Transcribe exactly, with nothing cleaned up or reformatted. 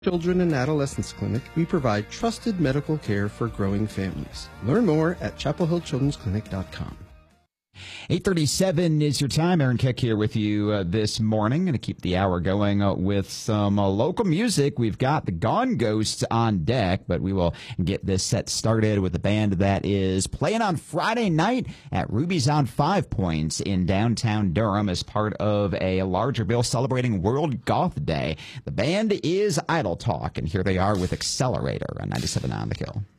Children and Adolescents Clinic, we provide trusted medical care for growing families. Learn more at chapel hill children's clinic dot com. eight thirty-seven is your time. Aaron Keck here with you uh, this morning. Going to keep the hour going uh, with some uh, local music. We've got the Gone Ghosts on deck, but we will get this set started with a band that is playing on Friday night at Ruby's on Five Points in downtown Durham as part of a larger bill celebrating World Goth Day. The band is Idle Talk, and here they are with Accelerator on ninety-seven on the Kill.